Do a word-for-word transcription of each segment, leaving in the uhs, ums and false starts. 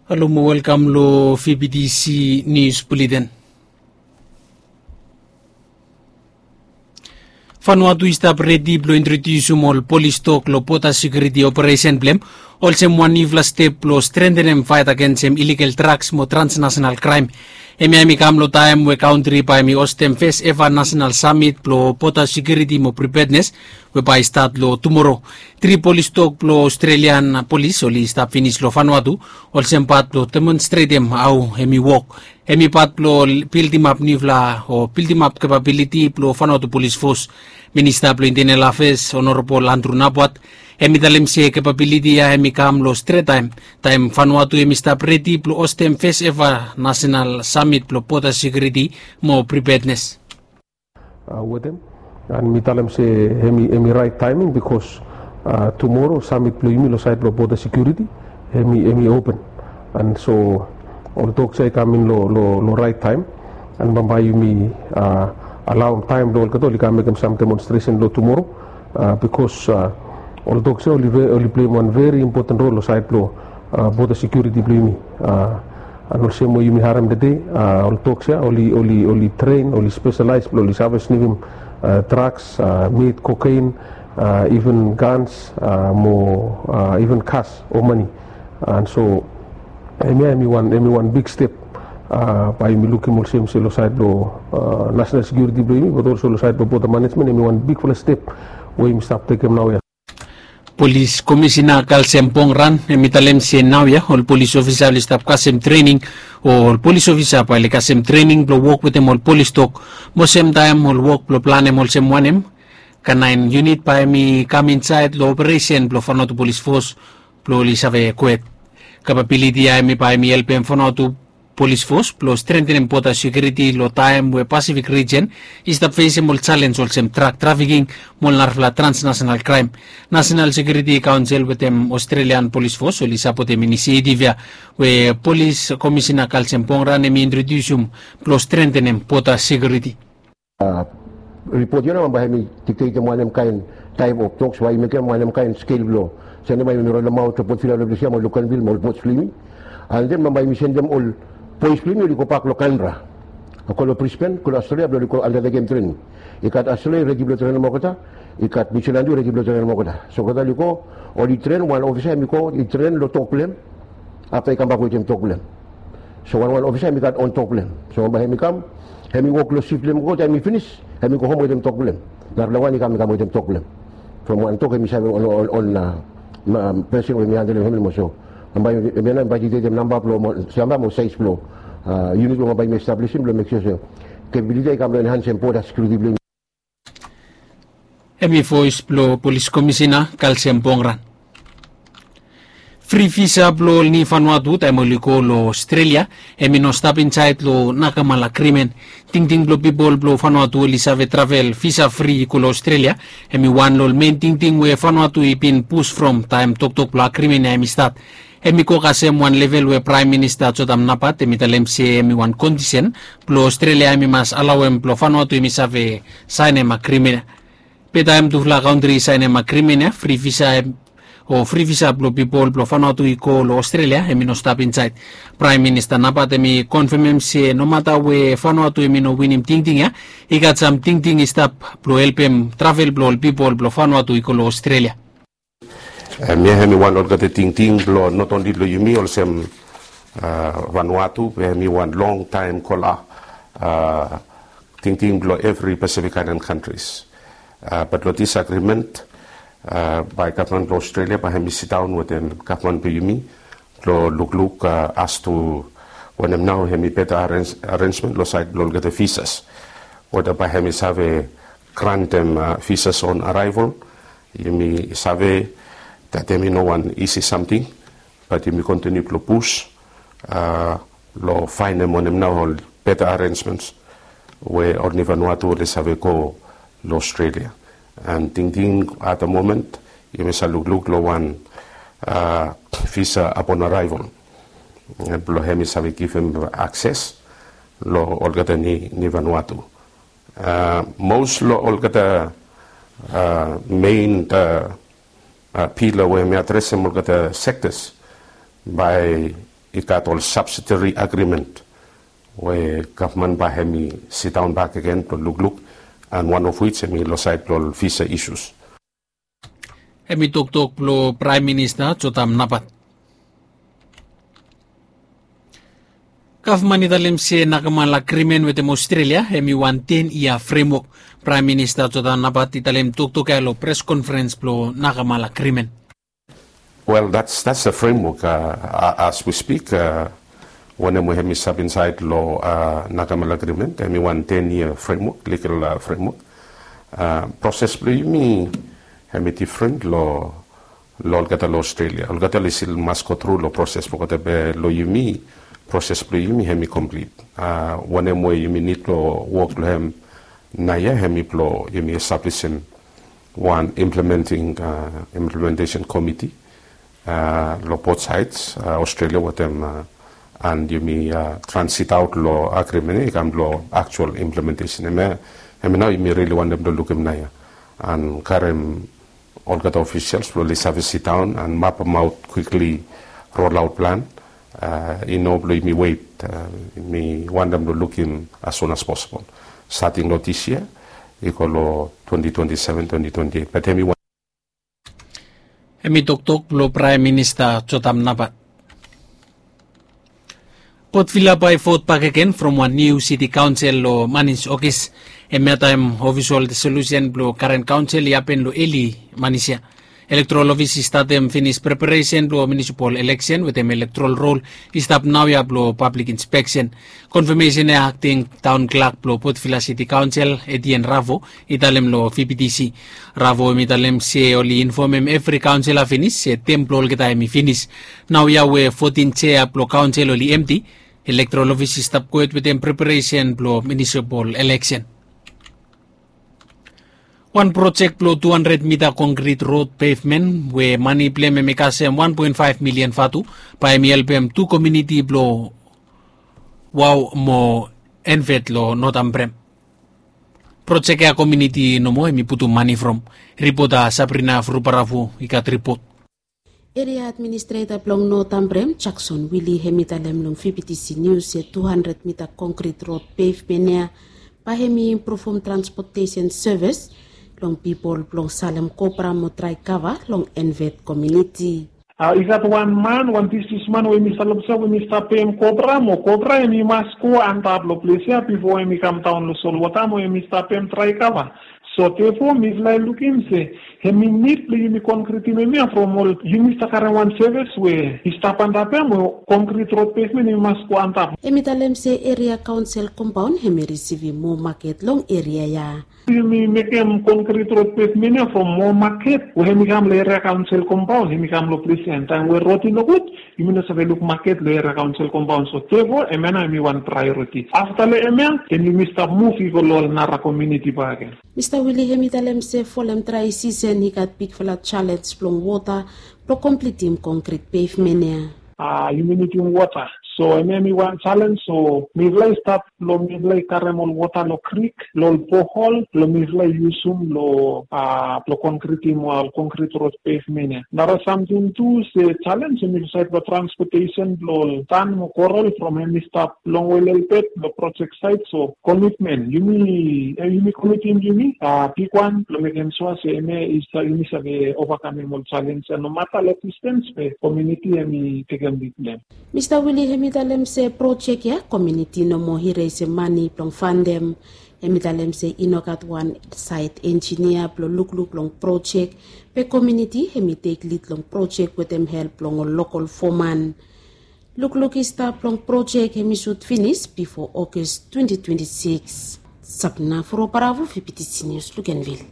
Hello mo welcome lo V B D C News Bulletin. Vanuatu istab ready blo introduce mol police talk lo pota security operation blem also one evil step lo strengthen and fight against some illegal drugs mo transnational crime. Emi emi kam lo time we country pa emi ostem face eva national summit lo pota security mo preparedness we pa start lo tomorrow. Three police talk lo Australian police oli start finish lo Vanuatu also pat lo demonstrate them au emi walk. Emi pat lo building up nivla o building up capability lo Vanuatu police force. Minister plo Internal Affairs Honorable Andrew Nabuat emi dalem se capability ya emi kam lo straight time time Vanuatu emi stap ready plo ostem face eva national summit plo pota security mo preparedness uh, with them and mi dalem se emi emi right timing because uh, tomorrow summit plo imi lo side plo pota security emi emi open and so all talk say come in lo lo lo right time and bambayu mi uh, allow time lo kato lika make some demonstration lo tomorrow uh, because uh, all talk say only only play one very important role side lo uh, both the security play me uh, and also mo yumi haram de day uh, all talk say only only only train only specialized lo service nivim uh, drugs uh, meat cocaine uh, even guns uh, mo uh, even cash or money and so emi emi one emi one big step Uh, by me looking more same silo side lo uh, national security blame but also lo side lo border management and one big full step where we start taking now ya Police Commissioner Kalsempong ran emitalem si now ya all police officer will stop kasem training or police officer pa le kasem training blo work with them all police talk mo same time all work blo plan em all same one em kanain unit pa mi come inside lo operation blo Vanuatu police force blo li save quet capability ya mi pa mi help em Vanuatu police force plus strengthen pota security lo time we Pacific region is the face mol challenge also truck trafficking mol narfla transnational crime. National Security Council with them Australian police force oli support them initiative we police commissioner Kalsempong ran em introduce um plus strengthen pota security uh, report yun naman bahay mi dictate mo anam kain type of talks why mi kam anam kain scale blow sana may nuro lamaw to pot fila lo siya mo local bill mo pot flimi and then mambay mi send them all Pois primi liko pak lo kanra. Ako lo prispen, ko Australia blo liko alda game train. Ikat Australia regiblo train mo kota, ikat Michelandu regiblo train mo kota. So kota liko oli train one officer mi ko i train lo top plan. Apa ikam ba ko tem top plan. So one one officer mi kat on top plan. So ba hemi kam, hemi work lo shift plan ko time mi finish, hemi ko homo tem top plan. Dar lawan ikam kam tem top plan. From one to kemi sabe on on on na person we mi handle hemi mo so. Ambay mena ambay dite dem number plo siamba mo size plo unit mo ambay me establishing plo make sure capability kam enhance pota security plo emi voice plo police commissioner Kalsempong ran free visa plo ni Vanuatu ta mo liko lo Australia emi no stop inside lo nakamala crimen ting ting plo people plo Vanuatu li save travel visa free ko lo Australia emi one lo main ting ting we Vanuatu ipin push from time tok tok plo crimen emi start emi ko kasem one level we prime minister chotam napat emi talem se emi one condition plo Australia emi mas allowem plo Vanuatu emi save sign ema crimen peta em tu fla country sign ema crimen free visa o free visa plo people plo Vanuatu iko lo Australia emi no stop inside prime minister napat emi confirm se no matter we Vanuatu emi no winim ting ting ya ikat sam ting ting stop plo helpem travel plo people plo Vanuatu iko lo Australia mi hemi wan ol gate ting ting blo not only lo yumi ol sem Vanuatu hemi wan long time kola uh, ting ting blo every Pacific Island countries uh, but lo this agreement uh, by government of Australia by hemi sit down with the government of yumi lo look look uh, as to when I'm now hemi better arrange, arrangement lo side lo gate visas whether by hemi save grant them uh, visas on arrival yumi save that they may no one easy something, but they may continue to push, uh, lo find them on them now better arrangements where only Vanuatu les have go lo Australia. And ting ting at the moment, you may say look look lo one uh, visa upon arrival. And lo hemis have give him access lo olgata ni ni Vanuatu. Uh, most lo olgata uh, main uh, Uh, pillar where we address some of the sectors by it got all subsidiary agreement where government by hemi sit down back again to look look, and one of which hemi losai plol visa issues. Hemi tok tok plo Prime Minister Chotam Napat. Government italem se nakamala agreement with Australia hemi one ten year framework. Prime Minister Chotam Napat italem tok tok alo press conference plo nakamala agreement. Well, that's that's the framework uh, as we speak. Uh, when we have sub inside law uh, Nakamal agreement, I mean one ten year framework, legal uh, framework. Uh, process play me have different law law gata law Australia. All gata lisil must go through law process for gata be law you me process play me have me complete. Uh, when we you need law work law naya have me law you me establishing one implementing uh, implementation committee. Uh, law both sides, uh, Australia with them, uh, and you may uh, transit out law agreement, come law actual implementation. I mean, now you may really want them to look at them, and current all the officials will have a sit down and map them out quickly, roll out plan. Uh, you know, you may wait, uh, you may want them to look in as soon as possible. Starting law this year, equal law twenty twenty-seven, twenty twenty-eight. But everyone Hemi tok tok plo Prime Minister Chotam Napat. Port Vila by vote back again from one new city council lo manis okis. Hemi time official solution plo current council yapen lo eli manisia. Electoral office statem finish preparation plo municipal election with them electoral roll. Stop now ya plo public inspection. Confirmation ya acting town clerk plo Port Vila City Council Etienne Ravo italem lo V P T C. Ravo mitalem se oli informem every council a finish se templo ol kita emi finish. Now ya we fourteen chair plo council oli empty. Electoral office stop quit with them preparation plo municipal election. One project plo two hundred meter concrete road pavement where money pleme mekasem one point five million fatu pa M L P M two community plo wow mo envet lo notambrem. Project ya community no mo emi putu money from reporta Sabrina Fruparafu ikat report. Area Administrator Plong No Tambrem, Jackson Willie Hemitalem Long V P T C News se two hundred meter concrete road pavement pa hemi perform transportation service long people long Salem Copra Motrai Kava long Envet community. Uh, is that one man, one businessman, when Mister Lobsa, when Mister P M Cobra, mo Cobra, and he must go and tablo place before he come down to Solwatamo, and Mister P M try cover. So therefore, Miss Lai looking say, he need play me concrete me from all you Mister Karawan service where he stop and up mo concrete road pavement, he must go and tap. Emitalem say area council compound, he may receive more market long area ya. We make him concrete road pavement from more market. We have become area council compound. He become lo president and we road in the wood. You mean to look market area council compound. So therefore, I mean I mean one priority. After the email, then you Mister move you go all Nara community bargain. Mister Willie Hemitalem say for them try season he got big fella challenge from water to complete him concrete pavement. Ah, you mean in water. So I mean one challenge. So me play start lo me play caramel water lo creek lo pohol lo me play usum lo ah lo concrete mo concrete road pavement. Nara something to say challenge me side the transportation lo tan mo coral from any stop long way pet the project site. So commitment you mean you mean committing you mean ah pick one lo me can so say me is the you mean overcoming all challenge and no matter the distance pe community me take them with them. Mister Willie Hemitalem say project ya community no more he raise money plong fund them. Hemitalem say inokat one site engineer plong look look long project pe community hemi take lead long project with them help long local foreman. Look look is start long project hemi should finish before August twenty twenty-six. Sabna Furo Paravo V P T C News Luganville.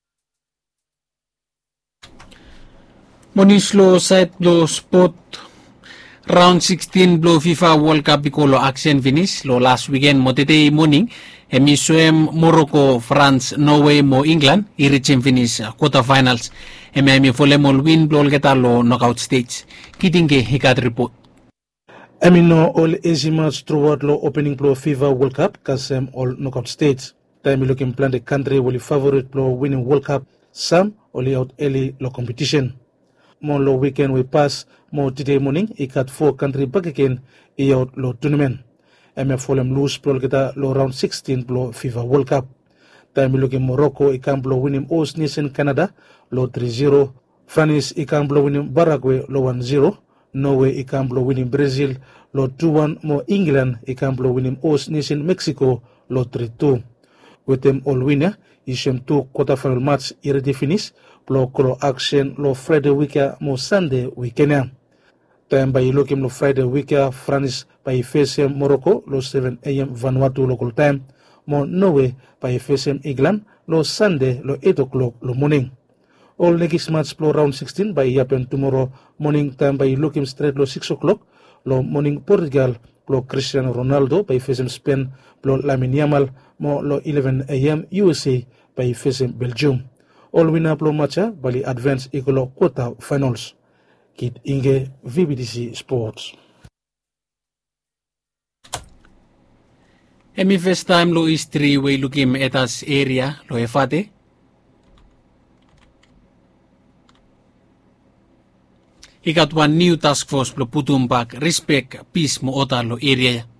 Monislo site lo spot round sixteen blow FIFA World Cup bikolo action finish lo last weekend mo today morning hemi soem Morocco, France, Norway mo England irichim finish quarterfinals hemi hemi folemol win blow geta lo knockout stage kitinge hikat report. Amino all easy match throughout lo opening blow FIFA World Cup kasem all knockout stage. Time looking plan the country will favorite blow winning World Cup some only out early lo competition. mo lo weekend we pass mo today morning ikat four country back again iyaw lo tournament. Eme folem lose pro kita lo round sixteen pro FIFA World Cup. Time look in Morocco ikam lo winning host nation Canada lo three zero. France ikam lo winning Paraguay lo one zero. Norway ikam lo winning Brazil lo two one. Mo England ikam lo winning host nation Mexico lo three two. With them all winner, isem two quarterfinal match already finish. Lo kolo action lo Friday weekend mo Sunday weekend. Time by looking lo Friday weekend France by face Morocco lo seven a m Vanuatu local time. Mo Norway by face England lo Sunday lo eight o'clock lo morning. All next match lo round sixteen by happen tomorrow morning time by looking straight lo six o'clock lo morning Portugal lo Cristiano Ronaldo by face Spain lo Lamine Yamal mo lo eleven a m U S A by face Belgium. All winner lo matcha bali advance ikolo quarter finals. Kid Inge V B D C Sports. Emi first time lo is three way lukim etas area lo efate. Ikat one new task force lo putumbak respect peace mo ota lo area.